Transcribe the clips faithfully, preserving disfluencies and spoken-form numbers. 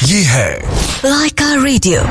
ये है लाइका रेडियो।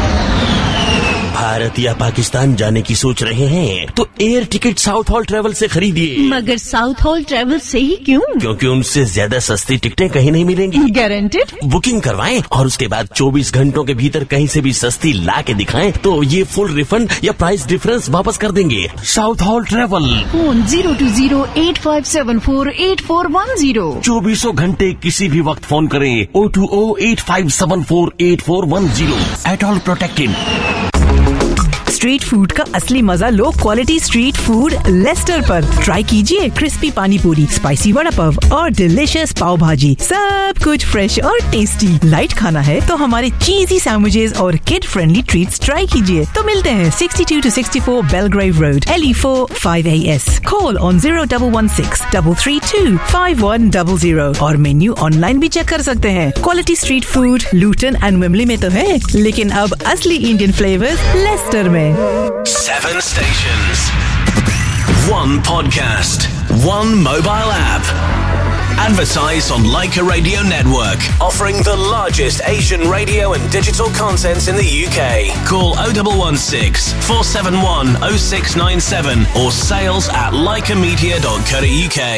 भारत या पाकिस्तान जाने की सोच रहे हैं तो air ticket south hall travel से खरीदिए। मगर साउथ हॉल ट्रेवल से ही क्यों? क्योंकि उनसे ज्यादा सस्ती टिकटें कहीं नहीं मिलेंगी। गारंटेड? बुकिंग करवाएं और उसके बाद चौबीस घंटों के भीतर कहीं से भी सस्ती ला के दिखाएं तो ये फुल रिफंड या प्राइस डिफरेंस वापस कर देंगे। South hall travel. Phone zero to zero eight five seven four eight four one zero. चौबीसों घंटे किसी भी वक्त फोन करें O two O eight five seven four eight four one zero. At all protected. Street food का असली मजा low quality street food Lester पर। ट्राई कीजिए क्रिस्पी पानी पूरी, स्पाइसी वड़ा पाव और डिलिशियस पाव भाजी। सब कुछ फ्रेश और टेस्टी। लाइट खाना है तो हमारे चीजी सैंडविचेस और किड फ्रेंडली ट्रीट्स ट्राई कीजिए। तो मिलते हैं sixty two to sixty four Belgrave road, L E four five A S. Call on zero one one six three three to five one zero zero और menu online भी check कर सकते हैं। Quality street food Lutan and Wembley में तो है, लेकिन अब असली इंडियन फ्लेवर्स लेस्टर में। Seven stations, one podcast, one mobile app. Advertise on Leica Radio Network, offering the largest Asian radio and digital content in the U K. Call oh one one six, four seven one, oh six nine seven or sales at leica media dot co dot U K.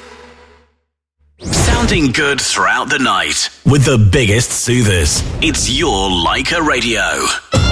Sounding good throughout the night with the biggest soothers. It's your Leica Radio.